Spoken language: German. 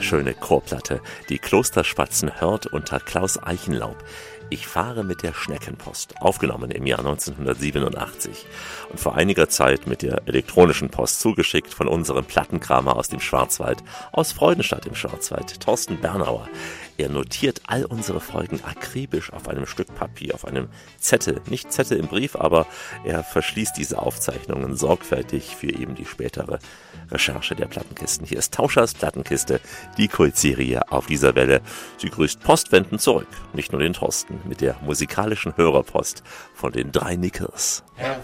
schöne Chorplatte. Die Klosterspatzen hört unter Klaus Eichenlaub. Ich fahre mit der Schneckenpost, aufgenommen im Jahr 1987 und vor einiger Zeit mit der elektronischen Post zugeschickt von unserem Plattenkramer aus dem Schwarzwald, aus Freudenstadt im Schwarzwald, Thorsten Bernauer. Er notiert all unsere Folgen akribisch auf einem Stück Papier, auf einem Zettel, nicht Zettel im Brief, aber er verschließt diese Aufzeichnungen sorgfältig für eben die spätere Recherche der Plattenkisten. Hier ist Tauschers Plattenkiste, die Kultserie auf dieser Welle. Sie grüßt postwendend zurück, nicht nur den Thorsten, mit der musikalischen Hörerpost von den 3 Nickels.